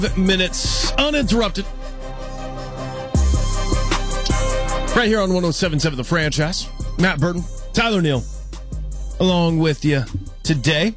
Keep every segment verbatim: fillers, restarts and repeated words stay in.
Minutes uninterrupted. Right here on one oh seven point seven The Franchise. Matt Burton, Tyler Neal, along with you today.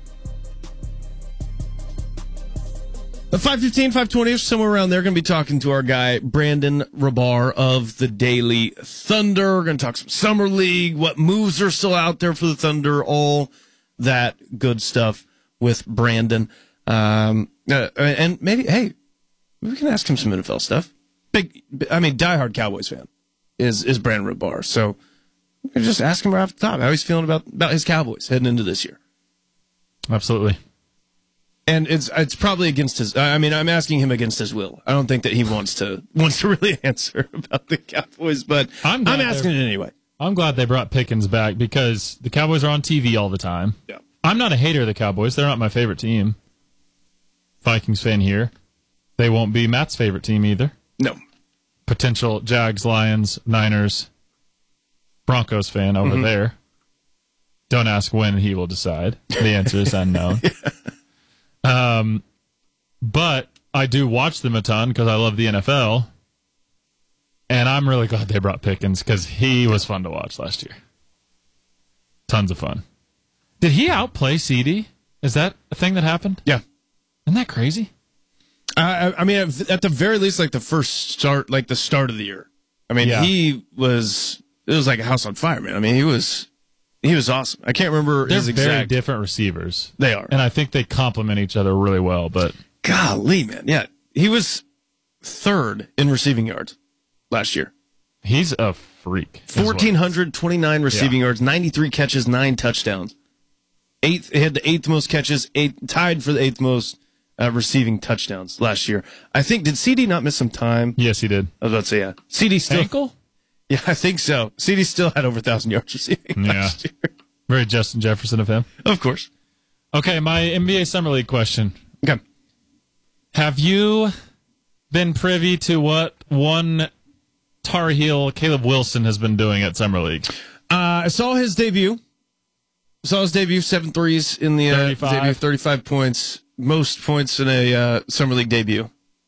At five fifteen, five twenty, or somewhere around there, going to be talking to our guy, Brandon Rabar of the Daily Thunder. We're going to talk some Summer League, what moves are still out there for the Thunder, all that good stuff with Brandon. Um, uh, and maybe, hey, we can ask him some N F L stuff. Big, I mean, diehard Cowboys fan is is Brandon Rabar. So we can just ask him right off the top how he's feeling about, about his Cowboys heading into this year. Absolutely. And it's it's probably against his. I mean, I'm asking him against his will. I don't think that he wants to wants to really answer about the Cowboys, but I'm, I'm asking it anyway. I'm glad they brought Pickens back because the Cowboys are on T V all the time. Yeah. I'm not a hater of the Cowboys. They're not my favorite team. Vikings fan here. They won't be Matt's favorite team either. No. Potential Jags, Lions, Niners, Broncos fan over mm-hmm. there. Don't ask when he will decide. The answer is unknown. yeah. Um, but I do watch them a ton because I love the N F L. And I'm really glad they brought Pickens because he was fun to watch last year. Tons of fun. Did he outplay C D? Is that a thing that happened? Yeah. Isn't that crazy? Uh, I mean, at the very least, like the first start, like the start of the year. I mean, yeah. he was, it was like a house on fire, man. I mean, he was, he was awesome. I can't remember They're his exact. very different receivers. They are. And I think they complement each other really well, but. Golly, man. Yeah. He was third in receiving yards last year. He's a freak. one thousand four hundred twenty-nine receiving yeah. yards, ninety-three catches, nine touchdowns. Eighth, he had the eighth most catches, eight, tied for the eighth most uh, receiving touchdowns last year. I think, did C D not miss some time? Yes, he did. I was about to say, yeah. C D still. Ankle? Yeah, I think so. C D still had over one thousand yards receiving yeah. last year. Very Justin Jefferson of him. Of course. Okay, my N B A Summer League question. Okay. Have you been privy to what one Tar Heel, Caleb Wilson, has been doing at Summer League? Uh, I saw his debut. Saw his debut, seven threes in the uh, thirty-five. debut, thirty-five points, most points in a uh, Summer League debut.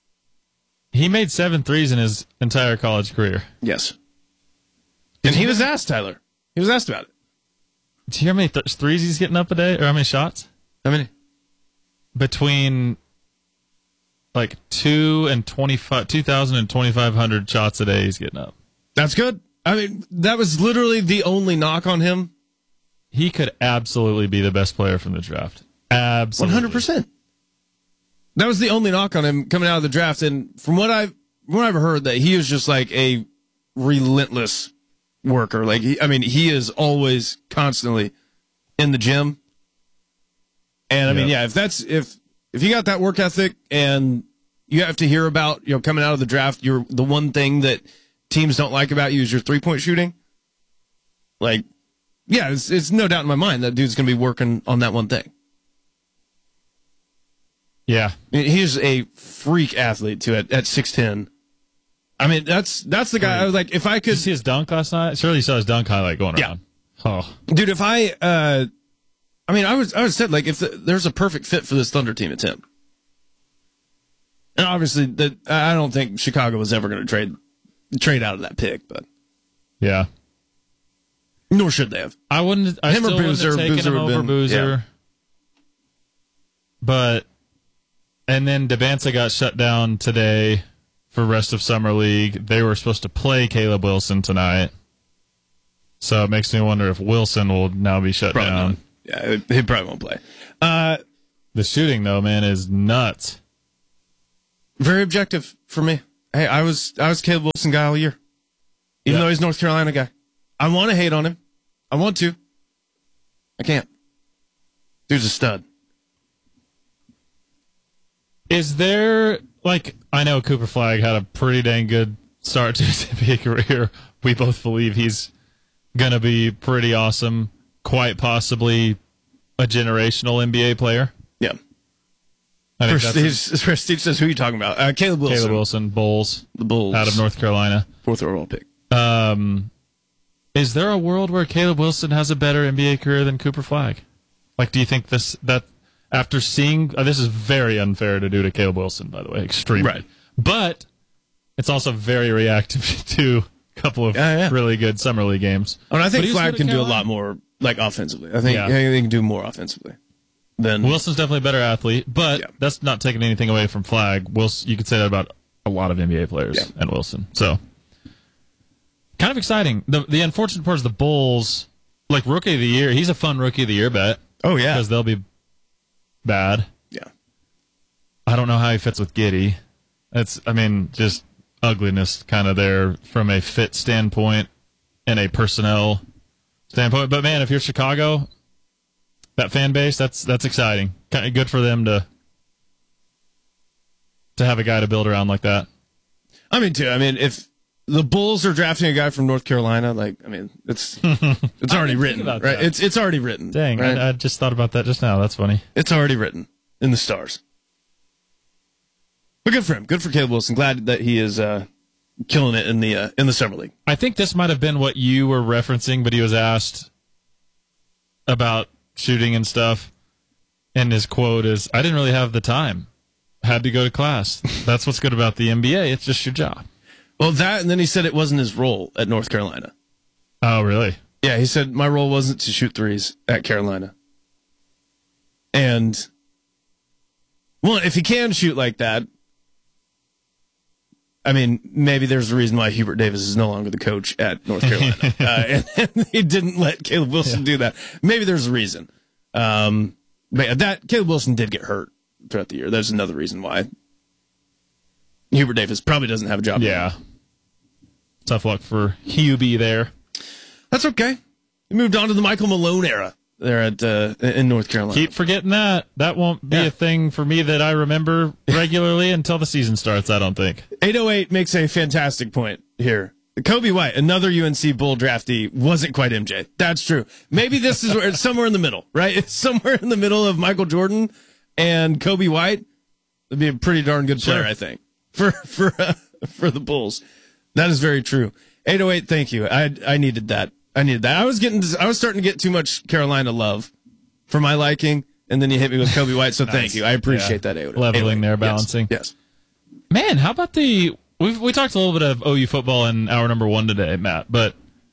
He made seven threes in his entire college career. Yes. And he was asked, Tyler. He was asked about it. Do you hear how many th- threes he's getting up a day? Or how many shots? How many? Between like two and twenty-five, two thousand and twenty-five hundred shots a day he's getting up. That's good. I mean, that was literally the only knock on him. He could absolutely be the best player from the draft. Absolutely. one hundred percent. That was the only knock on him coming out of the draft. And from what I've, from what I've heard, that he is just like a relentless worker. Like, he, I mean, he is always constantly in the gym. And I mean, yeah, if that's, if, if you got that work ethic and you have to hear about, you know, coming out of the draft, you're the one thing that teams don't like about you is your three point shooting. Like, yeah, it's, it's no doubt in my mind that dude's going to be working on that one thing. Yeah. I mean, he's a freak athlete, too, at, at six ten. I mean, that's that's the guy. I was like, if I could. Did you see his dunk last night? Surely you saw his dunk highlight going yeah. around. Oh. Dude, if I, uh, I mean, I was, I was said, like, if the, there's a perfect fit for this Thunder team, it's him. And obviously, the, I don't think Chicago was ever going to trade trade out of that pick, but. Yeah. Nor should they have. I wouldn't. I him still or Boozer, wouldn't have taken Boozer him over been, Boozer. Yeah. But, and then Devanza got shut down today for rest of Summer League. They were supposed to play Caleb Wilson tonight. So it makes me wonder if Wilson will now be shut probably down. Not. Yeah, he probably won't play. Uh, the shooting, though, man, is nuts. Very objective for me. Hey, I was I was Caleb Wilson guy all year. Even yeah. though he's North Carolina guy. I want to hate on him. I want to. I can't. Dude's a stud. Is there, like, I know Cooper Flagg had a pretty dang good start to his N B A career. We both believe he's going to be pretty awesome, quite possibly a generational N B A player. Yeah. I think Prestige, that's a, Prestige says, who are you talking about? Uh, Caleb Wilson. Caleb Wilson, Bulls. The Bulls. Out of North Carolina. Fourth overall pick. Um, is there a world where Caleb Wilson has a better N B A career than Cooper Flagg? Like, do you think this, that, after seeing, uh, this is very unfair to do to Caleb Wilson, by the way, extremely. Right. But it's also very reactive to a couple of Yeah, yeah. really good summer league games. And I think But he was Flagg good at can do a Carolina. lot more, like, offensively. I think, Yeah. I think he can do more offensively than Wilson's definitely a better athlete, but Yeah. that's not taking anything away from Flagg. Wilson, you could say that about a lot of N B A players Yeah. and Wilson. So, kind of exciting. The the unfortunate part is the Bulls, like rookie of the year. He's a fun rookie of the year bet. Oh, yeah. because they'll be bad. Yeah. I don't know how he fits with Giddey. It's, I mean, just ugliness kind of there from a fit standpoint and a personnel standpoint. But man, if you're Chicago, that fan base, that's that's exciting. Kind of good for them to to have a guy to build around like that. I mean, too. I mean, if the Bulls are drafting a guy from North Carolina, like, I mean, it's it's already think written, about right? that. It's it's already written. Dang, right? I, I just thought about that just now. That's funny. It's already written in the stars. But good for him. Good for Caleb Wilson. Glad that he is uh, killing it in the uh, in the summer league. I think this might have been what you were referencing, but he was asked about shooting and stuff, and his quote is, "I didn't really have the time. Had to go to class." That's what's good about the N B A. It's just your job. Well, that, and then he said it wasn't his role at North Carolina. Oh, really? Yeah, he said my role wasn't to shoot threes at Carolina. And well, if he can shoot like that, I mean, maybe there's a reason why Hubert Davis is no longer the coach at North Carolina, uh, and, and he didn't let Caleb Wilson Yeah. do that. Maybe there's a reason. Um, but yeah, that Caleb Wilson did get hurt throughout the year. There's another reason why Hubert Davis probably doesn't have a job. Yeah. Tough luck for Hubie there. That's okay. He moved on to the Michael Malone era there at uh, in North Carolina. Keep forgetting that. That won't be Yeah. a thing for me that I remember regularly until the season starts, I don't think. eight oh eight makes a fantastic point here. Kobe White, another U N C Bull draftee, wasn't quite M J. That's true. Maybe this is where it's somewhere in the middle, right? It's somewhere in the middle of Michael Jordan and Kobe White. That'd be a pretty darn good player, Sure. I think, for for uh, for the Bulls. That is very true. eight oh eight, thank you. I I needed that. I needed that. I was getting, I was starting to get too much Carolina love for my liking, and then you hit me with Kobe White. So Nice. thank you. I appreciate Yeah. that. eight oh eight. Leveling there, Yes. balancing. Yes. Man, how about the we we talked a little bit of O U football in hour number one today, Matt, but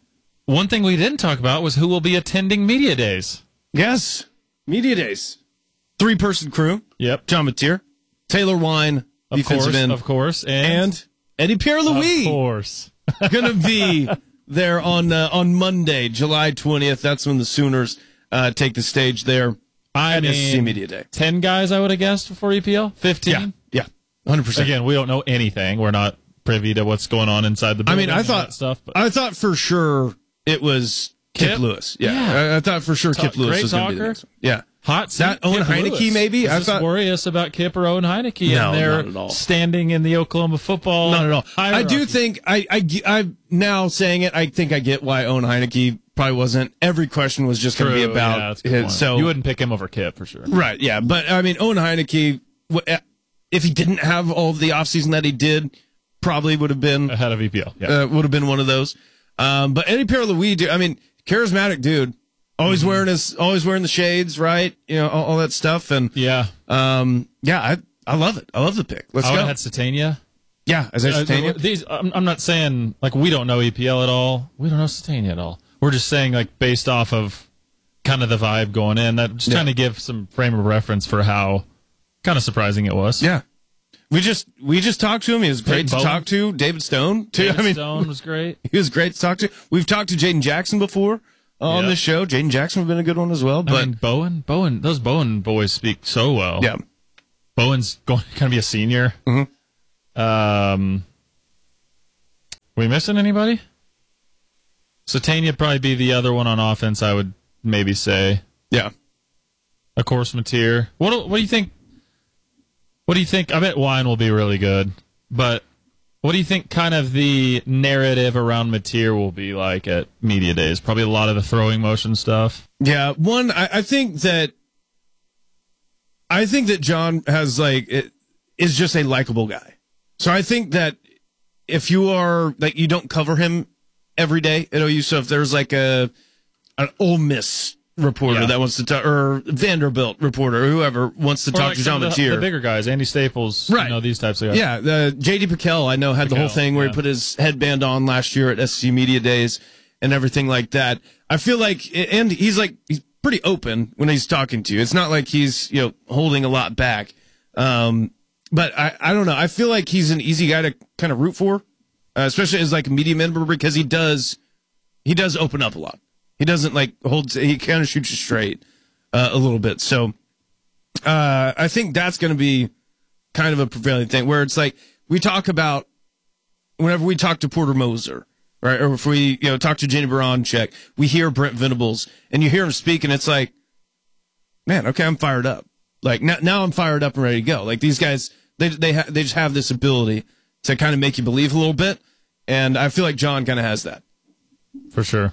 one thing we didn't talk about was who will be attending media days. Yes. Media days. Three person crew. Yep. John Mateer, Taylor Wine, Of defensive course, end, of course. And, and Eddie Pierre of Louis course. going to be there on uh, on Monday, July twentieth. That's when the Sooners uh, take the stage there I at S E C mean, Media Day. ten guys I would have guessed for E P L? fifteen? Yeah, one hundred percent. Again, we don't know anything. We're not privy to what's going on inside the I building. mean, I and thought that stuff. But I thought for sure it was Kip, Kip? Lewis. Yeah, Yeah. I, I thought for sure Talk- Kip Lewis great was going to be the talker. next one. Yeah. hot seat, that Owen Kip Heineke, Lewis. maybe? I I was thought- worrious about Kip or Owen Heineke No, and their not at all. standing in the Oklahoma football. Not at all. I do hierarchy. think I, I I'm now saying it. I think I get why Owen Heineke probably wasn't. Every question was just going to be True, about yeah, that's a good his. point. So you wouldn't pick him over Kip for sure. right, yeah. But I mean, Owen Heineke, wh- if he didn't have all of the offseason that he did, probably would have been Ahead of E P L. Yeah. uh, would have been one of those. Um, but Eddie Pierre Louis, dude, I mean, charismatic dude, always Mm-hmm. wearing his, always wearing the shades, right? You know, all, all that stuff, and yeah. um, yeah, I I love it. I love the pick. Let's I would go. have had Satania. Yeah, Isaiah Uh, Satania. These, I'm, I'm not saying like we don't know E P L at all. We don't know Satania at all. We're just saying like based off of kind of the vibe going in. That just Yeah. trying to give some frame of reference for how kind of surprising it was. Yeah. We just we just talked to him. He was great Peyton to Bowen. talk to. David Stone, too. David I mean, Stone was great. he was great to talk to. We've talked to Jaden Jackson before uh, on Yeah. this show. Jaden Jackson would have been a good one as well. I But mean, Bowen, Bowen, those Bowen boys speak so well. yeah, Bowen's going to be a senior. Mhm. Um, we missing anybody? Satania would probably be the other one on offense. I would maybe say. yeah. Of course, Mateer. What do, what do you think? What do you think? I bet Wine will be really good, but what do you think? Kind of the narrative around Mateer will be like at media days. Probably a lot of the throwing motion stuff. Yeah, one, I, I think that I think that John has like it, is just a likable guy. So I think that if you are like you don't cover him every day at O U, so if there's like a an Ole Miss reporter Yeah. that wants to talk, or Vanderbilt reporter, or whoever wants to Or talk like to some John of the, Mateer. the bigger guys, Andy Staples, Right. you know, these types of guys. Yeah, uh, J D Piquel, I know, had the whole Piquel, thing where yeah. he put his headband on last year at S C Media Days and everything like that. I feel like, and he's like, he's pretty open when he's talking to you. It's not like he's, you know, holding a lot back. Um, but I, I don't know. I feel like he's an easy guy to kind of root for, uh, especially as like a media member, because he does, he does open up a lot. He doesn't like hold, he kind of shoots you straight uh, a little bit. So uh, I think that's going to be kind of a prevailing thing where it's like we talk about whenever we talk to Porter Moser, right? Or if we, you know, talk to Jenny Baranczyk, we hear Brent Venables and you hear him speak and it's like, man, okay, I'm fired up. Like now, now I'm fired up and ready to go. Like these guys, they, they, ha- they just have this ability to kind of make you believe a little bit. And I feel like John kind of has that. For sure.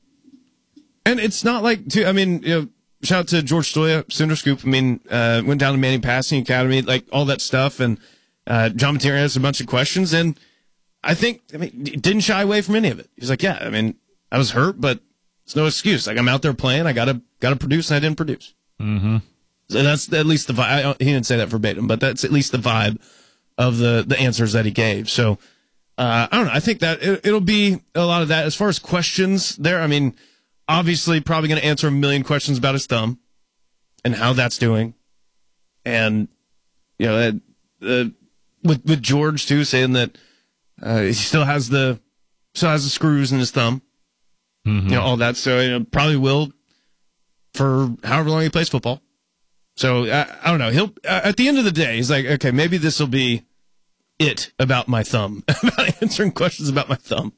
And it's not like, too, I mean, you know, shout out to George Stoya, Sooner Scoop. I mean, uh, went down to Manning Passing Academy, like all that stuff. And uh, John Mateer has a bunch of questions. And I think, I mean, he didn't shy away from any of it. He's like, yeah, I mean, I was hurt, but it's no excuse. Like, I'm out there playing. I got to got to produce, and I didn't produce. Mm-hmm. So that's at least the vibe. He didn't say that verbatim, but that's at least the vibe of the, the answers that he gave. So, uh, I don't know. I think that it, it'll be a lot of that. As far as questions there, I mean, obviously probably going to answer a million questions about his thumb and how that's doing. And, you know, uh, with, with George too, saying that, uh, he still has the, still has the screws in his thumb, Mm-hmm. you know, all that. So, you know, probably will for however long he plays football. So I, I don't know. He'll, uh, at the end of the day, he's like, okay, maybe this will be it about my thumb, about answering questions about my thumb.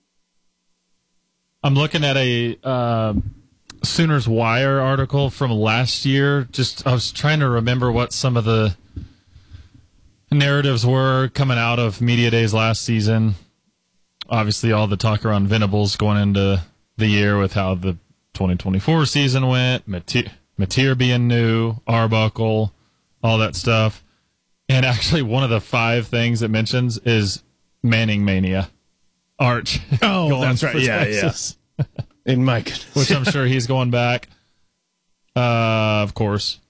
I'm looking at a uh, Sooners Wire article from last year. Just I was trying to remember what some of the narratives were coming out of media days last season. Obviously, all the talk around Venables going into the year with how the twenty twenty-four season went, Mateer, Mateer being new, Arbuckle, all that stuff. And actually, one of the five things it mentions is Manning Mania. Arch. Oh, going that's right. for Yeah, Texas. yeah. In my goodness. Which I'm sure he's going back. Uh, of course.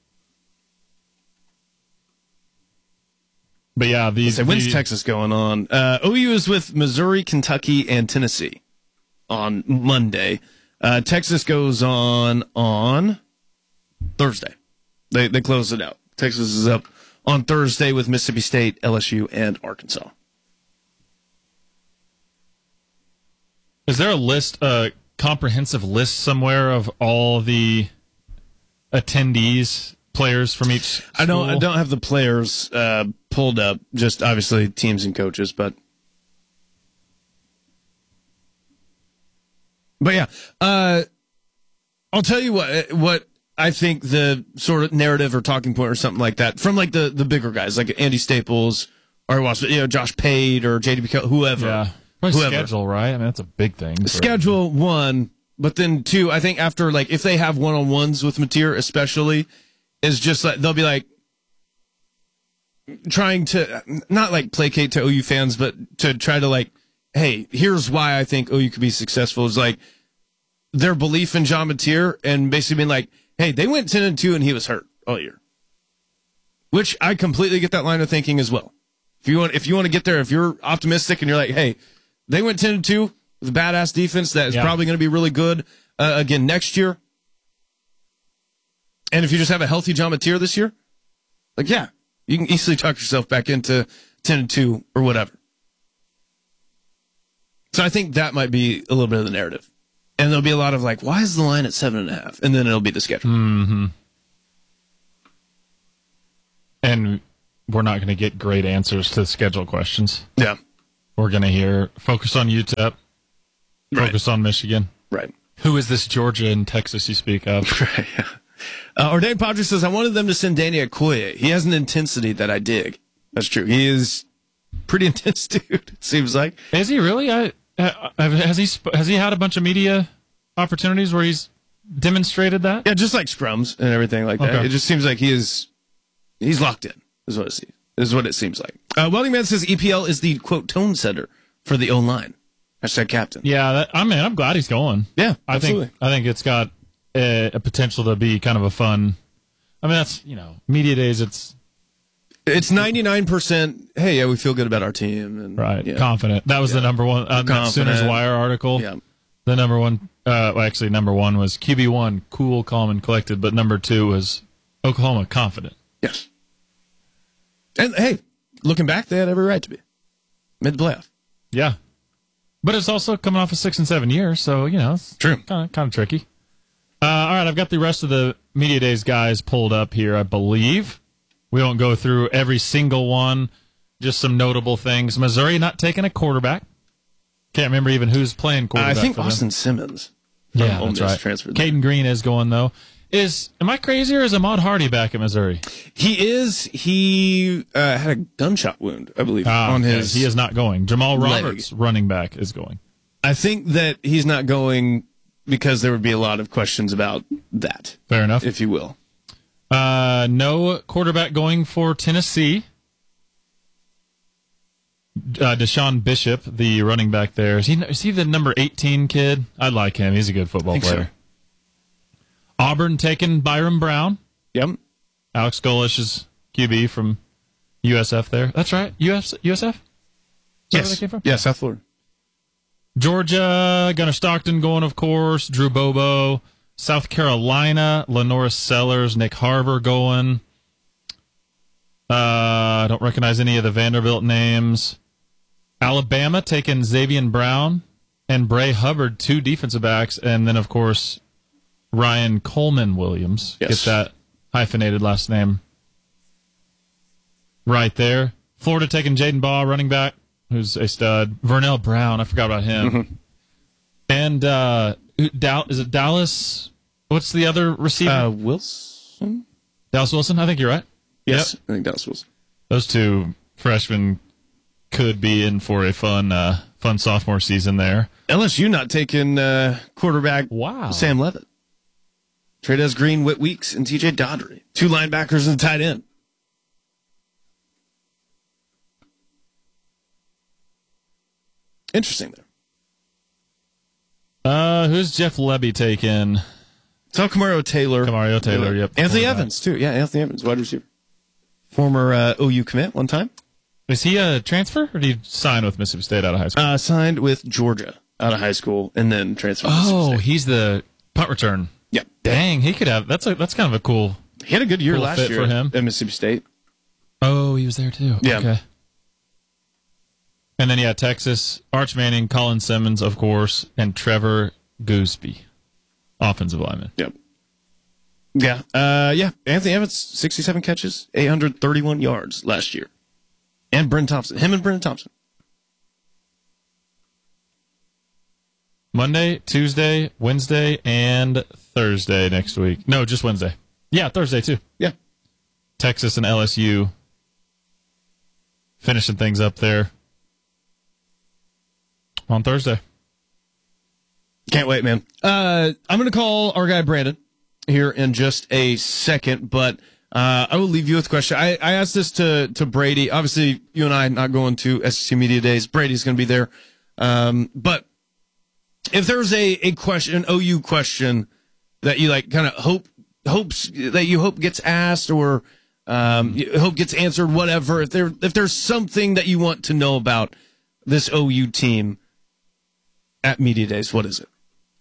But yeah, these. So when's the, Texas going on? Uh, O U is with Missouri, Kentucky, and Tennessee on Monday. Uh, Texas goes on on Thursday. They they close it out. Texas is up on Thursday with Mississippi State, L S U, and Arkansas. Is there a list, a comprehensive list somewhere of all the attendees, players from each school? I don't I don't have the players uh, pulled up. Just obviously teams and coaches, but but yeah. Uh, I'll tell you what what I think the sort of narrative or talking point or something like that from like the, the bigger guys like Andy Staples or you know Josh Pate or J D Piquel, whoever. Yeah. Probably Whoever. schedule, right? I mean, that's a big thing. for- Schedule one, but then two, I think after like if they have one on ones with Mateer, especially, is just like they'll be like trying to not like placate to O U fans, but to try to like, hey, here's why I think O U could be successful is like their belief in John Mateer and basically being like, hey, they went ten and two and he was hurt all year. Which I completely get that line of thinking as well. If you want if you want to get there, if you're optimistic and you're like, hey, they went ten and two with a badass defense that is Yeah. probably going to be really good uh, again next year. And if you just have a healthy John Mateer this year, like, yeah, you can easily talk yourself back into ten and two or whatever. So I think that might be a little bit of the narrative. And there'll be a lot of like, why is the line at seven and a half? And then it'll be the schedule. Mm-hmm. And we're not going to get great answers to schedule questions. Yeah. We're going to hear focus on U T E P, Right. focus on Michigan. Right. Who is this Georgia and Texas you speak of? Right. Yeah. Uh, Ordain Padre says, I wanted them to send Danny Okoye. He has an intensity that I dig. That's true. He is pretty intense, dude, it seems like. Is he really? I uh, has he sp- has he had a bunch of media opportunities where he's demonstrated that? Yeah, just like scrums and everything like that. Okay. It just seems like he is, he's locked in, is what it seems, is what it seems like. Uh, Welding Man says E P L is the, quote, tone setter for the O-line. Hashtag captain. Yeah, that, I mean, I'm glad he's going. Yeah, I absolutely. think I think it's got a, a potential to be kind of a fun. I mean, that's, you know, media days. It's it's ninety-nine percent. Hey, yeah, we feel good about our team, and right, yeah. confident. That was Yeah. the number one uh, that Sooners Wire article. Yeah. The number one, uh, well, actually, number one was Q B one, cool, calm, and collected. But number two was Oklahoma, confident. Yes. And hey, looking back, they had every right to be mid playoff. Yeah, but it's also coming off of six and seven years, so you know, it's True. kind of kind of tricky. Uh, all right, I've got the rest of the media days guys pulled up here. I believe we won't go through every single one. Just some notable things. Missouri not taking a quarterback. Can't remember even who's playing quarterback. I think for Austin them. Simmons. from Yeah, Ole that's Miss right. transferred there. Caden Green is going though. Is am I crazy or is Ahmad Hardy back at Missouri? He is. He uh, had a gunshot wound, I believe, Ah, on okay. his. He is not going. Jamal leg. Roberts, running back, is going. I think that he's not going because there would be a lot of questions about that, Fair enough. if you will. Uh, no quarterback going for Tennessee. Uh, Deshaun Bishop, the running back there. Is he, is he the number eighteen kid? I like him. He's a good football Think so. player. Auburn taking Byron Brown. Yep. Alex Golish's Q B from U S F there. That's right. U S, U S F? Is that where they Yes. came from? Yeah, South Florida. Georgia, Gunnar Stockton going, of course. Drew Bobo. South Carolina, Lenora Sellers, Nick Harbour going. Uh, I don't recognize any of the Vanderbilt names. Alabama taking Xavier Brown and Bray Hubbard, two defensive backs, and then, of course, Ryan Coleman Williams. Yes. Get that hyphenated last name right there. Florida taking Jaden Baugh, running back, who's a stud. Vernell Brown, I forgot about him. Mm-hmm. And uh, who- Dow- is it Dallas? What's the other receiver? Uh, Wilson? Dallas Wilson? I think you're right. Yes. Yep. I think Dallas Wilson. Those two freshmen could be in for a fun, uh, fun sophomore season there. L S U not taking uh, quarterback Wow. Sam Levitt. Trades Green, Whit Weeks, and T J Doddery. Two linebackers and a tight end. Interesting there. Uh, who's Jeff Lebby taking? So Kamario Taylor. Kamario Taylor, yep. Anthony Quarterback. Evans, too. Yeah, Anthony Evans, wide receiver. Former uh, O U commit one time. Is he a transfer or did he sign with Mississippi State out of high school? Uh, signed with Georgia out of high school and then transferred to oh, Mississippi State. he's the punt return. Yeah. Dang, he could have. That's a that's kind of a cool. He had a good year Cool last fit year for him. at Mississippi State. Oh, he was there too. Yeah. Okay. And then yeah, Texas, Arch Manning, Colin Simmons, of course, and Trevor Gooseby, offensive lineman. Yep. Yeah. Uh, yeah. Anthony Evans, sixty-seven catches, eight hundred thirty-one yards last year. And Brenton Thompson. Him and Brenton Thompson. Monday, Tuesday, Wednesday, and Thursday next week. No, just Wednesday. Yeah, Thursday too. Yeah. Texas and L S U finishing things up there on Thursday. Can't wait, man. Uh, I'm going to call our guy Brandon here in just a second, but uh, I will leave you with a question. I, I asked this to, to Brady. Obviously, you and I not going to S E C Media Days. Brady's going to be there. Um, but if there's a, a question, an O U question that you like kind of hope, hopes that you hope gets asked or um, you hope gets answered, whatever, if there, if there's something that you want to know about this O U team at Media Days, what is it?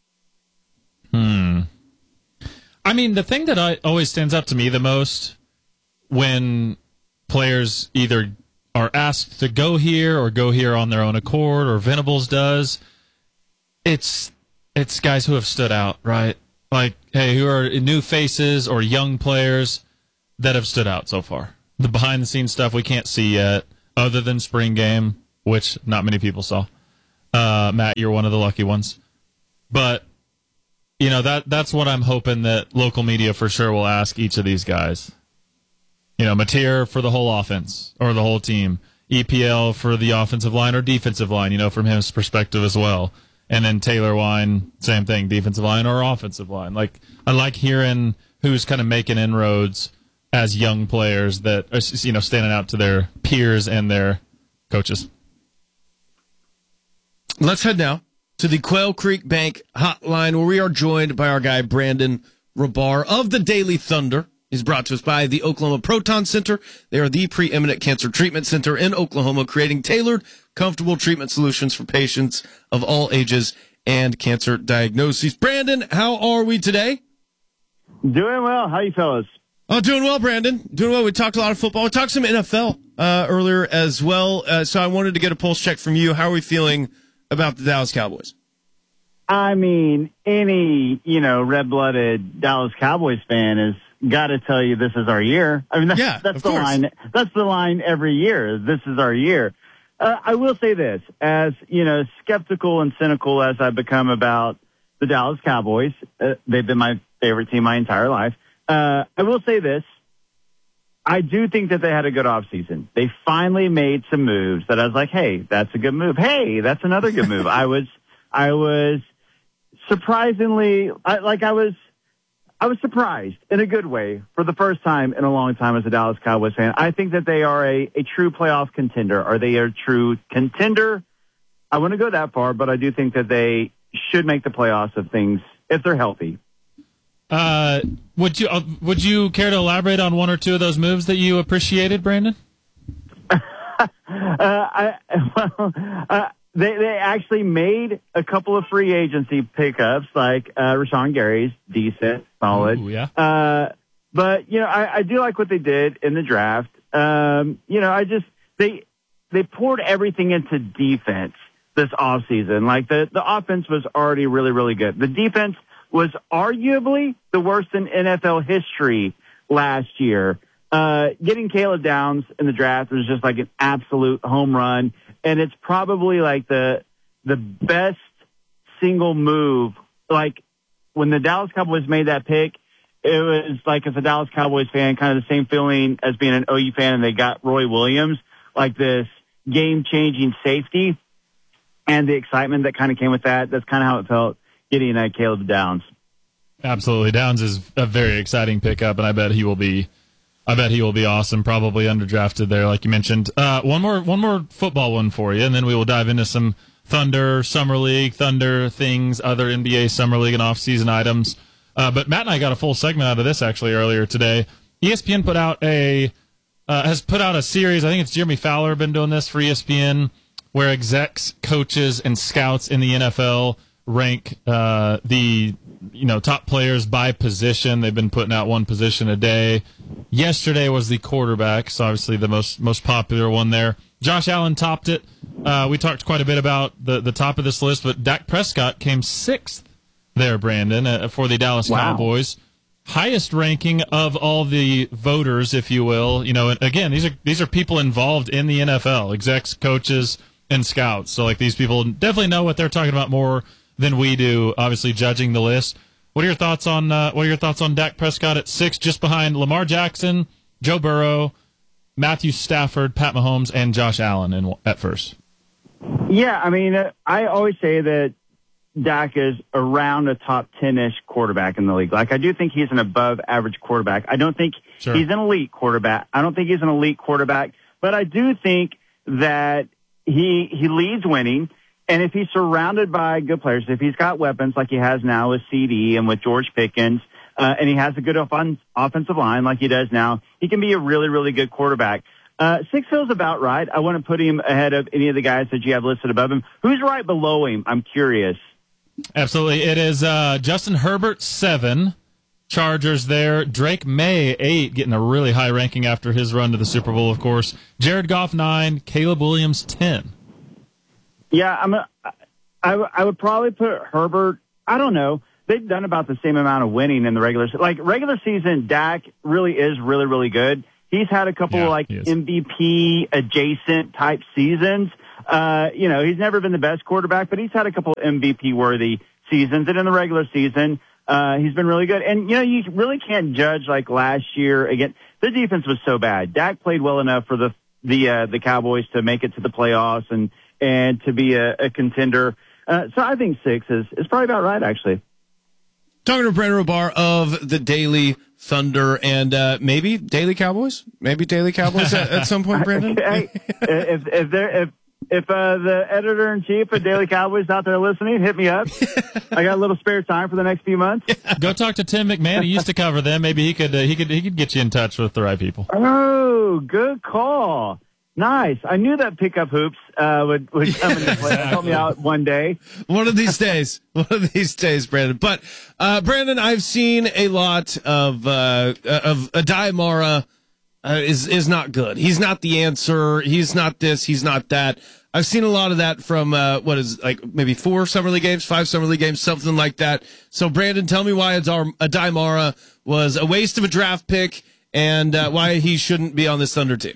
Hmm. I mean, the thing that I, always stands out to me the most when players either are asked to go here or go here on their own accord, or Venables does, it's it's guys who have stood out, right? Like, hey, who are new faces or young players that have stood out so far. The behind-the-scenes stuff we can't see yet, other than spring game, which not many people saw. Uh, Matt, you're one of the lucky ones. But you know, that that's what I'm hoping that local media for sure will ask each of these guys. You know, Mateer for the whole offense or the whole team. E P L for the offensive line or defensive line, you know, from his perspective as well. And then Taylor Wine, same thing, defensive line or offensive line. Like, I like hearing who's kind of making inroads as young players that are, you know, standing out to their peers and their coaches. Let's head now to the Quail Creek Bank hotline, where we are joined by our guy, Brandon Rabar of the Daily Thunder. He's brought to us by the Oklahoma Proton Center. They are the preeminent cancer treatment center in Oklahoma, creating tailored, comfortable treatment solutions for patients of all ages and cancer diagnoses. Brandon, how are we today? Doing well. How you fellas? Oh, doing well, Brandon. Doing well. We talked a lot of football. We talked some N F L uh, earlier as well. Uh, so I wanted to get a pulse check from you. How are we feeling about the Dallas Cowboys? I mean, any, you know, red-blooded Dallas Cowboys fan has got to tell you this is our year. I mean, that's, yeah, that's of the course. line. That's the line every year. This is our year. Uh, I will say this, as, you know, skeptical and cynical as I've become about the Dallas Cowboys, uh, they've been my favorite team my entire life. Uh, I will say this. I do think that they had a good offseason. They finally made some moves that I was like, hey, that's a good move. Hey, that's another good move. I was, I was surprisingly, I, like I was, I was surprised in a good way for the first time in a long time as a Dallas Cowboys fan. I think that they are a, a true playoff contender. Are they a true contender? I wouldn't go that far, but I do think that they should make the playoffs if things, if they're healthy. Uh, would you uh, would you care to elaborate on one or two of those moves that you appreciated, Brandon? uh, I, well, uh, they they actually made a couple of free agency pickups, like uh, Rashawn Gary's decent, solid. Ooh, yeah. Uh, but you know, I, I do like what they did in the draft. Um, you know, I just they they poured everything into defense this offseason. Like the the offense was already really really good. The defense was arguably the worst in N F L history last year. Uh, getting Caleb Downs in the draft was just like an absolute home run. And it's probably like the, the best single move. Like when the Dallas Cowboys made that pick, it was like as a Dallas Cowboys fan, kind of the same feeling as being an O U fan and they got Roy Williams, like this game changing safety and the excitement that kind of came with that. That's kind of how it felt. Getting uh, Caleb Downs. Absolutely. Downs is a very exciting pickup, and I bet he will be I bet he will be awesome, probably underdrafted there, like you mentioned. Uh, one more one more football one for you, and then we will dive into some Thunder, Summer League, Thunder things, other N B A Summer League and off-season items. Uh, but Matt and I got a full segment out of this, actually, earlier today. E S P N put out a uh, has put out a series, I think it's Jeremy Fowler been doing this for E S P N, where execs, coaches, and scouts in the N F L rank uh, the you know top players by position. They've been putting out one position a day. Yesterday was the quarterback, so obviously the most most popular one there. Josh Allen topped it. Uh, we talked quite a bit about the, the top of this list, but Dak Prescott came sixth there, Brandon, uh, for the Dallas Wow. Cowboys. Highest ranking of all the voters, if you will. You know, and again, these are these are people involved in the N F L, execs, coaches, and scouts. So like these people definitely know what they're talking about more than we do, obviously judging the list. What are your thoughts on uh, what are your thoughts on Dak Prescott at six, just behind Lamar Jackson, Joe Burrow, Matthew Stafford, Pat Mahomes, and Josh Allen in, at first? Yeah, I mean, uh, I always say that Dak is around a top ten-ish quarterback in the league. Like, I do think he's an above-average quarterback. I don't think Sure. he's an elite quarterback. I don't think he's an elite quarterback, but I do think that he he leads winning. And if he's surrounded by good players, if he's got weapons like he has now with C D and with George Pickens, uh, and he has a good off- offensive line like he does now, he can be a really, really good quarterback. Uh, six feels about right. I wouldn't put him ahead of any of the guys that you have listed above him. Who's right below him? I'm curious. Absolutely. It is uh, Justin Herbert, seven. Chargers there. Drake May, eight, getting a really high ranking after his run to the Super Bowl, of course. Jared Goff, nine. Caleb Williams, ten. Yeah, I'm a, I, I would probably put Herbert. I don't know. They've done about the same amount of winning in the regular season. Like, regular season, Dak really is really, really good. He's had a couple Yeah, of, like, he is. M V P-adjacent type seasons. Uh, you know, he's never been the best quarterback, but he's had a couple of M V P-worthy seasons. And in the regular season, uh, he's been really good. And, you know, you really can't judge, like, last year. Again, the defense was so bad. Dak played well enough for the the uh, the Cowboys to make it to the playoffs and and to be a, a contender. Uh, so I think six is, is probably about right, actually. Talking to Brandon Rabar of the Daily Thunder and uh, maybe Daily Cowboys? Maybe Daily Cowboys at, at some point, Brandon? Hey, if, if, they're, if if uh, the editor in chief of Daily Cowboys out there listening, hit me up. I got a little spare time for the next few months. Go talk to Tim McMahon. He used to cover them. Maybe he could uh, he could he could get you in touch with the right people. Oh, good call. Nice. I knew that Pickup Hoops uh, would, would come into play. Exactly. Help me out one day. One of these days. One of these days, Brandon. But, uh, Brandon, I've seen a lot of, uh, of Adai Mara uh, is, is not good. He's not the answer. He's not this. He's not that. I've seen a lot of that from, uh, what is like maybe four Summer League games, five Summer League games, something like that. So, Brandon, tell me why Adai Mara was a waste of a draft pick and uh, why he shouldn't be on this Thunder team.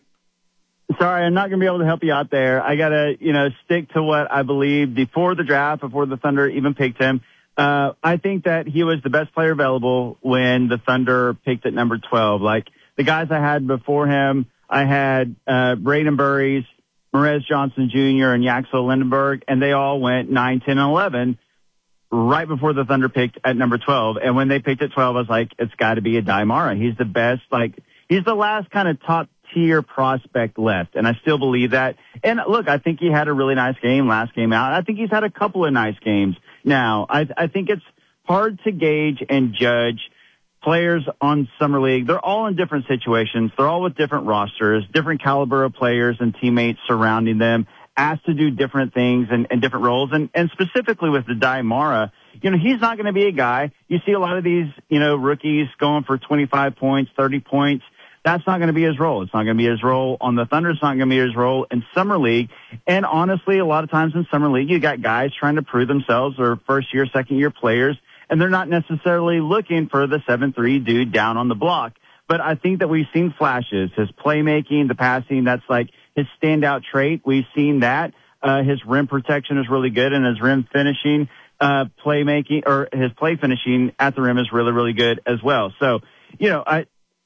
Sorry, I'm not going to be able to help you out there. I got to, you know, stick to what I believe before the draft, before the Thunder even picked him. Uh, I think that he was the best player available when the Thunder picked at number twelve. Like the guys I had before him, I had uh, Braden Burries, Morez Johnson Junior, and Yaxel Lindenberg, and they all went nine, ten, and eleven right before the Thunder picked at number twelve. And when they picked at twelve, I was like, it's got to be Adai Mara. He's the best. Like he's the last kind of top tier prospect left, and I still believe that. And look, I think he had a really nice game last game out. I think he's had a couple of nice games now. I, I think it's hard to gauge and judge players on Summer League. They're all in different situations. They're all with different rosters, different caliber of players and teammates surrounding them, asked to do different things and, and different roles. And, and specifically with the Adai Mara, you know, he's not going to be a guy. You see a lot of these, you know, rookies going for twenty-five points, thirty points. That's not going to be his role. It's not going to be his role on the Thunder. It's not going to be his role in Summer League. And honestly, a lot of times in Summer League, you got guys trying to prove themselves or first year, second year players, and they're not necessarily looking for the seven three dude down on the block. But I think that we've seen flashes. His playmaking, the passing, that's like his standout trait. We've seen that. Uh, his rim protection is really good, and his rim finishing, uh, playmaking, or his play finishing at the rim is really, really good as well. So, you know, I,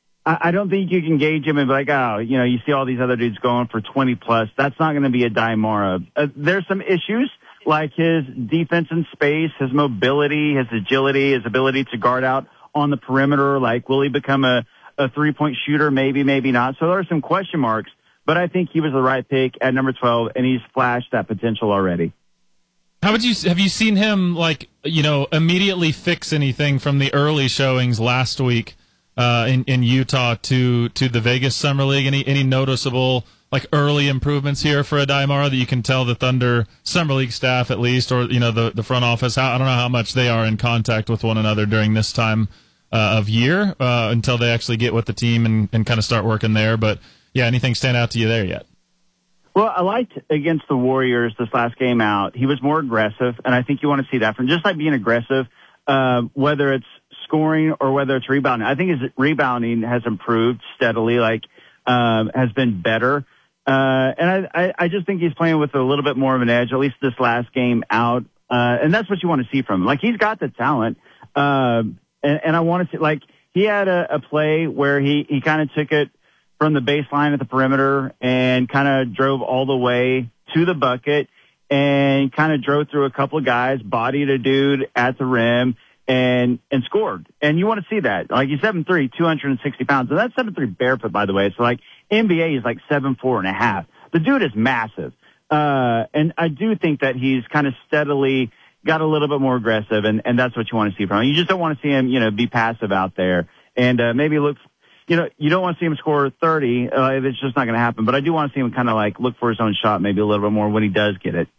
I don't think you can gauge him and be like, oh, you know, you see all these other dudes going for twenty plus. That's not going to be Adai Mara. Uh, there's some issues like his defense in space, his mobility, his agility, his ability to guard out on the perimeter. Like, will he become a, a three-point shooter? Maybe, maybe not. So there are some question marks, but I think he was the right pick at number twelve, and he's flashed that potential already. How would you have you seen him, like, you know, immediately fix anything from the early showings last week? Uh, in, in Utah to, to the Vegas Summer League? Any any noticeable like early improvements here for Adai Mara that you can tell the Thunder Summer League staff at least, or you know the, the front office? How, I don't know how much they are in contact with one another during this time uh, of year uh, until they actually get with the team and, and kind of start working there. But yeah, anything stand out to you there yet? Well, I liked against the Warriors this last game out. He was more aggressive, and I think you want to see that from just like being aggressive, uh, whether it's scoring or whether it's rebounding. I think his rebounding has improved steadily, like, um, has been better. Uh, and I, I, I just think he's playing with a little bit more of an edge, at least this last game out. Uh, and that's what you want to see from him. Like, he's got the talent. Um, and, and I want to see, like, he had a, a play where he, he kind of took it from the baseline at the perimeter and kind of drove all the way to the bucket and kind of drove through a couple of guys, bodied a dude at the rim, and and scored. And you want to see that. Like, he's seven three, two hundred sixty pounds. And that's seven three barefoot, by the way. So, like, N B A is like seven four and a half. The dude is massive. Uh, and I do think that he's kind of steadily got a little bit more aggressive, and, and that's what you want to see from him. You just don't want to see him, you know, be passive out there. And uh, maybe look, you know, you don't want to see him score thirty. Uh, it's just not going to happen. But I do want to see him kind of, like, look for his own shot maybe a little bit more when he does get it.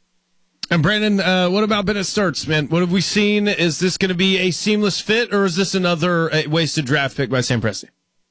And Brandon, uh, what about Bennett Starks, man? What have we seen? Is this going to be a seamless fit, or is this another uh, wasted draft pick by Sam Presti?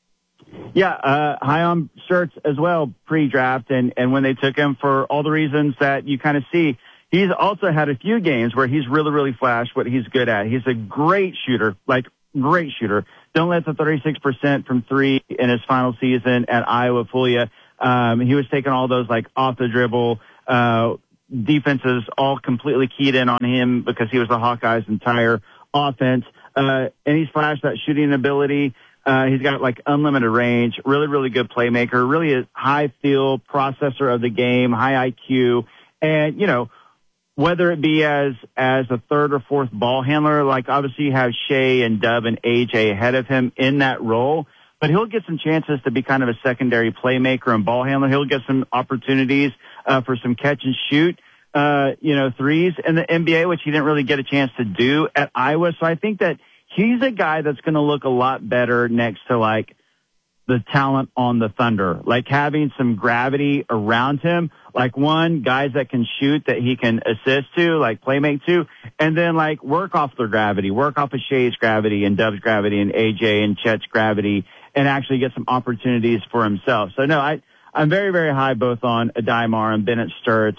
Yeah, uh, high on Sturts as well pre-draft, and, and when they took him for all the reasons that you kind of see. He's also had a few games where he's really, really flashed what he's good at. He's a great shooter, like great shooter. Don't let the thirty-six percent from three in his final season at Iowa fool you. Um, he was taking all those like off the dribble, uh, defenses all completely keyed in on him because he was the Hawkeyes' entire offense. Uh, and he's flashed that shooting ability. Uh, he's got like unlimited range, really, really good playmaker, really a high feel processor of the game, high I Q. And, you know, whether it be as, as a third or fourth ball handler, like obviously you have Shea and Dub and A J ahead of him in that role, but he'll get some chances to be kind of a secondary playmaker and ball handler. He'll get some opportunities uh, for some catch and shoot, uh, you know, threes in the N B A, which he didn't really get a chance to do at Iowa. So I think that he's a guy that's going to look a lot better next to like the talent on the Thunder, like having some gravity around him, like one, guys that can shoot that he can assist to, like playmate to, and then like work off their gravity, work off of Shai's gravity and Dub's gravity and A J and Chet's gravity and actually get some opportunities for himself. So no, I, I'm very, very high both on Addae-Mar and Bennett Sturts,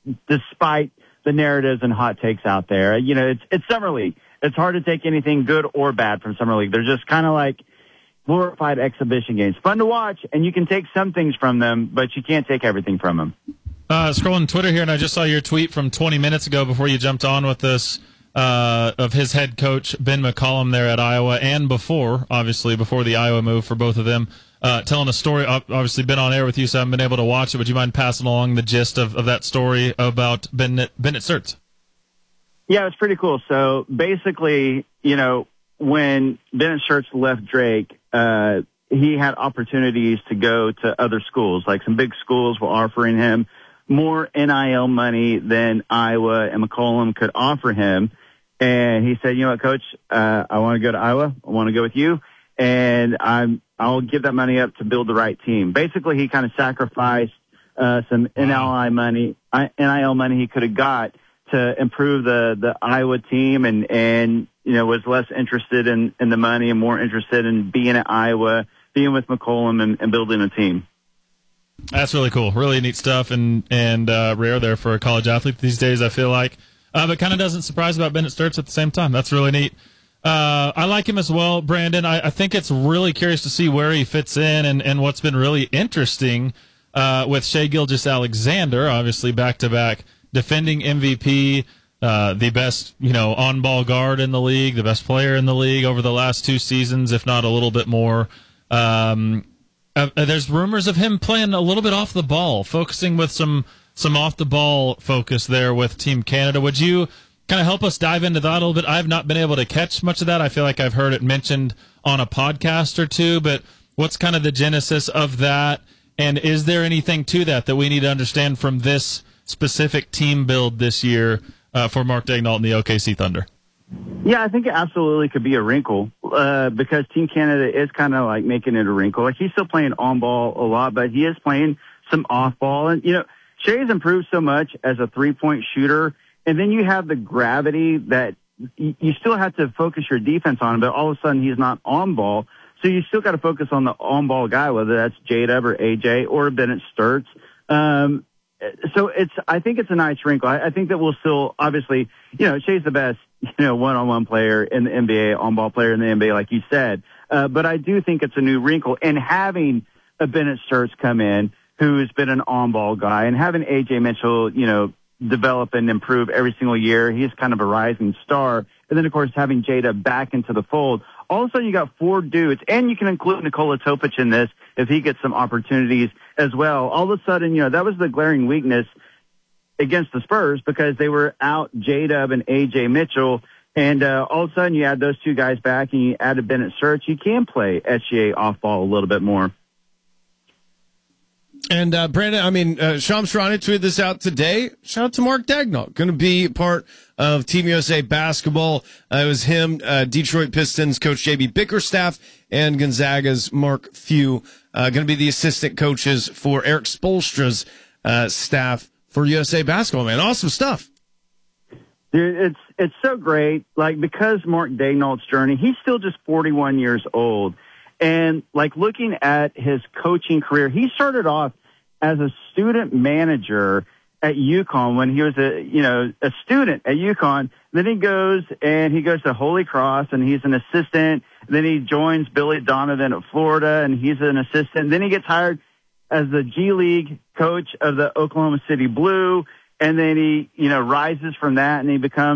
despite the narratives and hot takes out there. You know, it's, it's Summer League. It's hard to take anything good or bad from Summer League. They're just kind of like glorified exhibition games. Fun to watch, and you can take some things from them, but you can't take everything from them. Uh, scrolling Twitter here, and I just saw your tweet from twenty minutes ago before you jumped on with this uh, of his head coach, Ben McCollum, there at Iowa, and before, obviously, before the Iowa move for both of them, uh, telling a story. Obviously, been on air with you, so I haven't been able to watch it. Would you mind passing along the gist of, of that story about Bennett, Bennett Sturts? Yeah, it's pretty cool. So basically, you know, when Bennett Sturts left Drake, uh, he had opportunities to go to other schools. Like some big schools were offering him more N I L money than Iowa and McCollum could offer him. And he said, you know what, Coach, uh, I want to go to Iowa. I want to go with you. And I'm, I'll give that money up to build the right team. Basically, he kind of sacrificed, uh, some N I L money, N I L money he could have got to improve the, the Iowa team and, and, you know, was less interested in, in the money and more interested in being at Iowa, being with McCollum and, and building a team. That's really cool. Really neat stuff and, and, uh, rare there for a college athlete these days, I feel like. Uh, but kind of doesn't surprise about Bennett Sturts at the same time. That's really neat. Uh, I like him as well, Brandon. I, I think it's really curious to see where he fits in and, and what's been really interesting, uh, with Shai Gilgeous-Alexander, obviously back to back defending M V P, uh, the best, you know, on-ball guard in the league, the best player in the league over the last two seasons, if not a little bit more. Um, uh, there's rumors of him playing a little bit off the ball, focusing with some, some off-the-ball focus there with Team Canada. Would you kind of help us dive into that a little bit? I've not been able to catch much of that. I feel like I've heard it mentioned on a podcast or two, but what's kind of the genesis of that? And is there anything to that that we need to understand from this specific team build this year uh, for Mark Daigneault and the O K C Thunder? Yeah, I think it absolutely could be a wrinkle uh, because Team Canada is kind of like making it a wrinkle. Like he's still playing on ball a lot, but he is playing some off ball. And, you know, Shai's improved so much as a three-point shooter, and then you have the gravity that y- you still have to focus your defense on, but all of a sudden he's not on ball. So you still got to focus on the on ball guy, whether that's J-Dub or A J or Bennett Sturts. Um, So it's, I think it's a nice wrinkle. I, I think that we'll still, obviously, you know, Shai's the best, you know, one-on-one player in the N B A, on-ball player in the N B A, like you said. Uh, but I do think it's a new wrinkle. And having a Bennett Sturts come in, who's been an on-ball guy, and having A J Mitchell, you know, develop and improve every single year, he's kind of a rising star. And then, of course, having J-Dub back into the fold. Also, you got four dudes, and you can include Nikola Topic in this if he gets some opportunities as well. All of a sudden, you know, that was the glaring weakness against the Spurs because they were out J-Dub and A J Mitchell. And uh, all of a sudden, you add those two guys back and you added Bennett Sturts. You can play S G A off ball a little bit more. And, uh, Brandon, I mean, uh, Shams Charania tweeted this out today. Shout out to Mark Daigneault. Going to be part of Team U S A basketball. Uh, it was him, uh, Detroit Pistons coach J B Bickerstaff, and Gonzaga's Mark Few. Uh, going to be the assistant coaches for Eric Spoelstra's, uh, staff for U S A basketball, man. Awesome stuff. Dude, it's, it's so great. Like, because Mark Daigneault's journey, he's still just forty-one years old. And like looking at his coaching career, he started off as a student manager at UConn when he was a, you know, a student at UConn. Then he goes and he goes to Holy Cross and he's an assistant. Then he joins Billy Donovan at Florida and he's an assistant. Then he gets hired as the G League coach of the Oklahoma City Blue. And then he, you know, rises from that and he becomes